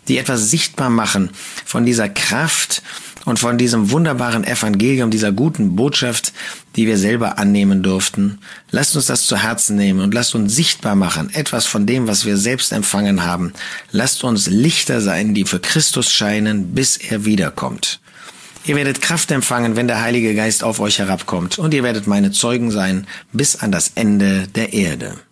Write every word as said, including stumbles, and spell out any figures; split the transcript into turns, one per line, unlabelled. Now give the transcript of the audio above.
die etwas sichtbar machen von dieser Kraft und von diesem wunderbaren Evangelium, dieser guten Botschaft, die wir selber annehmen durften. Lasst uns das zu Herzen nehmen und lasst uns sichtbar machen, etwas von dem, was wir selbst empfangen haben. Lasst uns Lichter sein, die für Christus scheinen, bis er wiederkommt. Ihr werdet Kraft empfangen, wenn der Heilige Geist auf euch herabkommt, und ihr werdet meine Zeugen sein bis an das Ende der Erde.